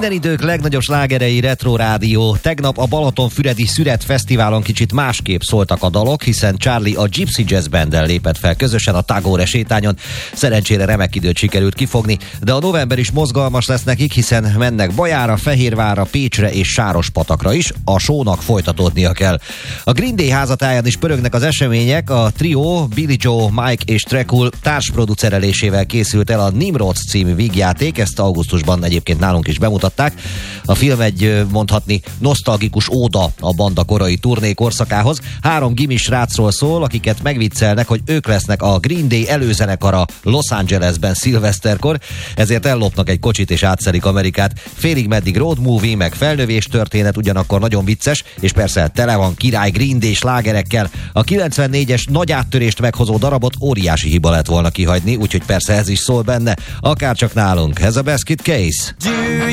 Minden idők legnagyobb slágerei Retro Rádió. Tegnap a Balatonfüredi Szüret Fesztiválon kicsit másképp szóltak a dalok, hiszen Charlie a Gypsy Jazz Banddel lépett fel közösen a Tagore sétányon. Szerencsére remek időt sikerült kifogni, de a november is mozgalmas lesz nekik, hiszen mennek Bajára, Fehérvárra, Pécsre és Sárospatakra is. A show-nak folytatódnia kell. A Green Day házatáján is pörögnek az események. A trió Billy Joe, Mike és Trekul társproducerelésével készült el a Nimrod című vígjáték. Ezt augusztusban egyébként nálunk is bemutatták. A film egy mondhatni nosztalgikus óda a banda korai turné korszakához. 3 gimis srácról szól, akiket megviccelnek, hogy ők lesznek a Green Day előzenekara Los Angelesben szilveszterkor, ezért ellopnak egy kocsit és átszelik Amerikát. Félig meddig road movie, meg felnövés történet, ugyanakkor nagyon vicces, és persze tele van király Green Day slágerekkel. A 94-es nagy áttörést meghozó darabot óriási hiba lett volna kihagyni, úgyhogy persze ez is szól benne, akárcsak nálunk. Ez a Basket Case.